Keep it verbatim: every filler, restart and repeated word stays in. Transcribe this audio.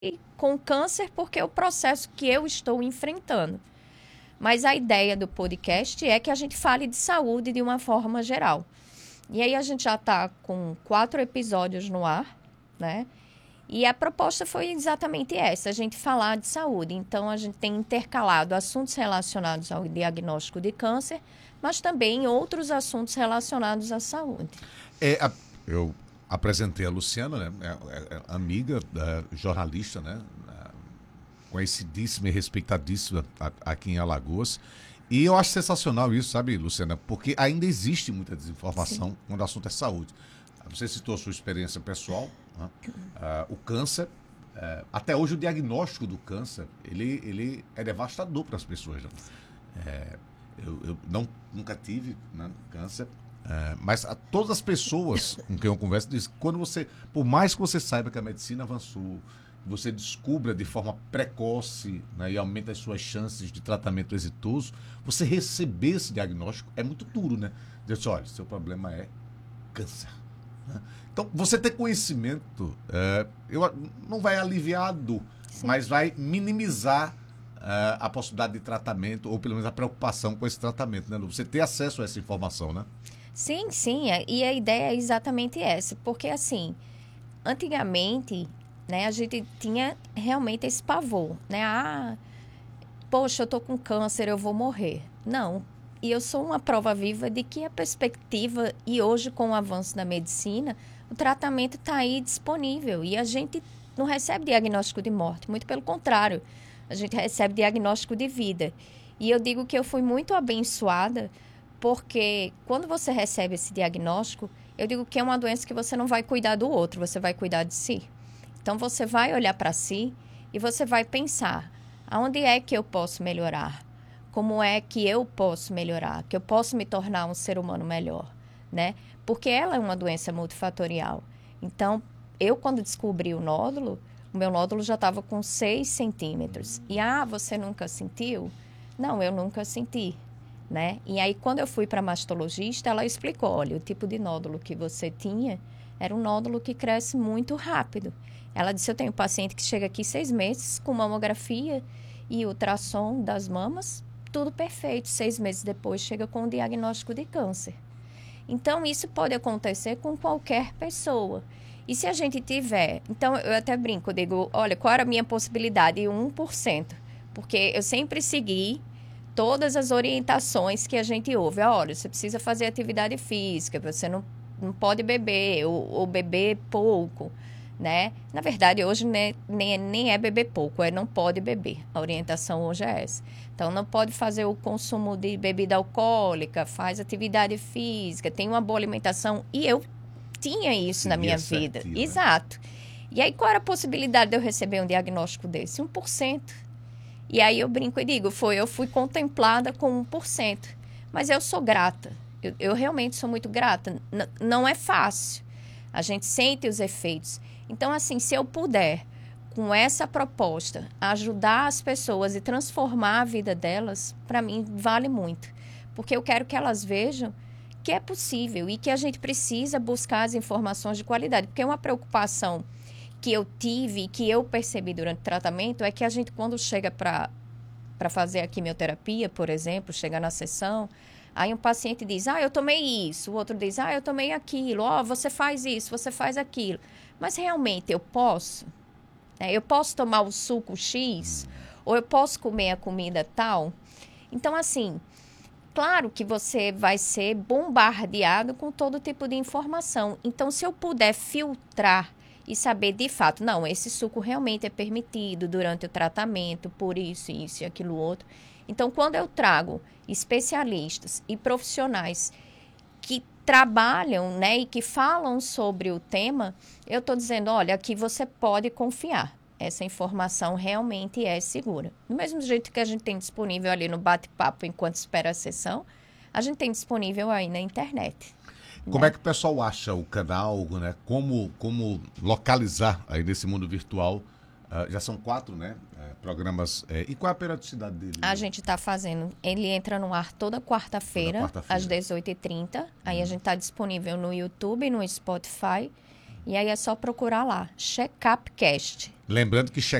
com câncer porque é o processo que eu estou enfrentando. Mas a ideia do podcast é que a gente fale de saúde de uma forma geral. E aí a gente já está com quatro episódios no ar, né? E a proposta foi exatamente essa, a gente falar de saúde. Então, a gente tem intercalado assuntos relacionados ao diagnóstico de câncer, mas também outros assuntos relacionados à saúde. É, a, eu apresentei a Luciana, né? É, é, amiga, é, jornalista, né? Conhecidíssima e respeitadíssima aqui em Alagoas. E eu acho sensacional isso, sabe, Luciana? Porque ainda existe muita desinformação Sim. quando o assunto é saúde. Você citou a sua experiência pessoal, né? uh, o câncer. Uh, até hoje o diagnóstico do câncer, ele, ele é devastador para as pessoas. Né? É, eu eu não, nunca tive, né, câncer, uh, mas a, todas as pessoas com quem eu converso dizem que quando você, por mais que você saiba que a medicina avançou, você descubra de forma precoce, né, e aumenta as suas chances de tratamento exitoso, você receber esse diagnóstico é muito duro, né? Dizer assim, olha, seu problema é câncer. Né? Então, você ter conhecimento, é, eu, não vai aliviar a dor, Sim. mas vai minimizar é, a possibilidade de tratamento, ou pelo menos a preocupação com esse tratamento, né? Você ter acesso a essa informação, né? Sim, sim, e a ideia é exatamente essa, porque assim, antigamente... Né, a gente tinha realmente esse pavor, né? Ah, poxa, eu tô com câncer, eu vou morrer. Não, e eu sou uma prova viva de que a perspectiva, e hoje com o avanço da medicina, o tratamento está aí disponível e a gente não recebe diagnóstico de morte, muito pelo contrário, a gente recebe diagnóstico de vida. E eu digo que eu fui muito abençoada, porque quando você recebe esse diagnóstico, eu digo que é uma doença que você não vai cuidar do outro, você vai cuidar de si. Então, você vai olhar para si e você vai pensar, aonde é que eu posso melhorar? Como é que eu posso melhorar? Que eu posso me tornar um ser humano melhor, né? Porque ela é uma doença multifatorial. Então, eu quando descobri o nódulo, o meu nódulo já estava com seis centímetros. E, ah, você nunca sentiu? Não, eu nunca senti, né? E aí, quando eu fui para a mastologista, ela explicou, olha, o tipo de nódulo que você tinha era um nódulo que cresce muito rápido. Ela disse, eu tenho um paciente que chega aqui seis meses com mamografia e ultrassom das mamas, tudo perfeito. Seis meses depois chega com o diagnóstico de câncer. Então, isso pode acontecer com qualquer pessoa. E se a gente tiver... Então, eu até brinco, digo, olha, qual era a minha possibilidade? um por cento. Porque eu sempre segui todas as orientações que a gente ouve. Olha, você precisa fazer atividade física, você não, não pode beber ou, ou beber pouco. Né? Na verdade, hoje nem, nem, nem é beber pouco, é não pode beber. A orientação hoje é essa. Então, não pode fazer o consumo de bebida alcoólica, faz atividade física, tem uma boa alimentação. E eu tinha isso Sim, na minha vida. Certinho, né? Exato. E aí, qual era a possibilidade de eu receber um diagnóstico desse? um por cento. E aí, eu brinco e digo, foi, eu fui contemplada com um por cento. Mas eu sou grata. Eu, eu realmente sou muito grata. N- não é fácil. A gente sente os efeitos. Então, assim, se eu puder, com essa proposta, ajudar as pessoas e transformar a vida delas, para mim, vale muito. Porque eu quero que elas vejam que é possível e que a gente precisa buscar as informações de qualidade. Porque uma preocupação que eu tive e que eu percebi durante o tratamento é que a gente, quando chega para para fazer a quimioterapia, por exemplo, chega na sessão, aí um paciente diz, ah, eu tomei isso, o outro diz, ah, eu tomei aquilo, ó, oh, você faz isso, você faz aquilo. Mas realmente eu posso? É, eu posso tomar o suco X? Ou eu posso comer a comida tal? Então, assim, claro que você vai ser bombardeado com todo tipo de informação. Então, se eu puder filtrar e saber de fato, não, esse suco realmente é permitido durante o tratamento, por isso, isso e aquilo outro. Então, quando eu trago especialistas e profissionais que trabalham, né, e que falam sobre o tema, eu estou dizendo, olha, aqui você pode confiar. Essa informação realmente é segura. Do mesmo jeito que a gente tem disponível ali no bate-papo enquanto espera a sessão, a gente tem disponível aí na internet. Como né? é que o pessoal acha o canal, né? Como, como localizar aí nesse mundo virtual? Uh, já são quatro, né? Uh, programas. Uh, e qual é a periodicidade dele? A gente está fazendo. Ele entra no ar toda quarta-feira, quarta às dezoito e trinta. Aí hum. a gente está disponível no YouTube, no Spotify E aí é só procurar lá, Check-up Cast. Lembrando que